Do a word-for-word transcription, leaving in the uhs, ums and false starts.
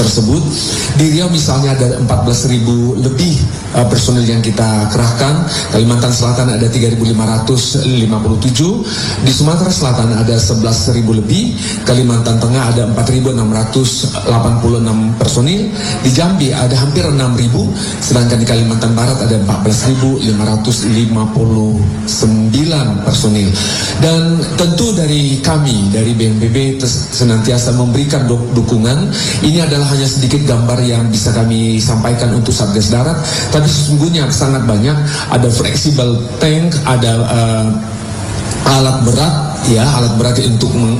tersebut. Di Riau misalnya ada empat belas ribu lebih uh, personil yang kita kerahkan. Kalimantan Selatan ada tiga ribu lima ratus lima puluh tujuh, di Sumatera Selatan ada sebelas ribu lebih, Kalimantan Tengah ada empat ribu enam ratus delapan puluh enam personil, di Jambi ada hampir enam ribu, sedangkan di Kalimantan Barat ada empat belas ribu lima ratus lima puluh sembilan personil. Dan tentu dari kami, dari B N P B senantiasa memberikan dukungan. Ini adalah hanya sedikit gambar yang bisa kami sampaikan untuk Satgas Darat, tapi sesungguhnya sangat banyak. Ada flexible tank, ada uh, alat berat, ya alat berat untuk